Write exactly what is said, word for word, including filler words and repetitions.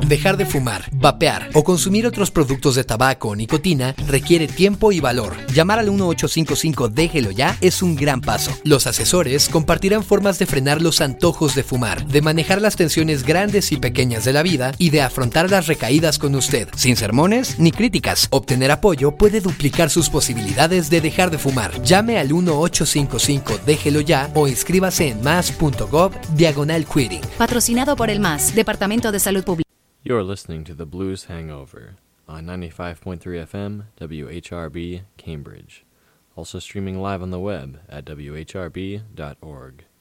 Dejar de fumar, vapear o consumir otros productos de tabaco o nicotina requiere tiempo y valor. Llamar al uno ocho cinco cinco Déjelo Ya es un gran paso. Los asesores compartirán formas de frenar los antojos de fumar, de manejar las tensiones grandes y pequeñas de la vida y de afrontar las recaídas con usted, sin sermones ni críticas. Obtener apoyo puede duplicar sus posibilidades de dejar de fumar. Llame al uno ocho cinco cinco Déjelo Ya o inscríbase en mas punto gov diagonal quitting. Patrocinado por el M A S, Departamento de Salud Pública. You're listening to The Blues Hangover on ninety-five point three F M, W H R B, Cambridge. Also streaming live on the web at W H R B dot org.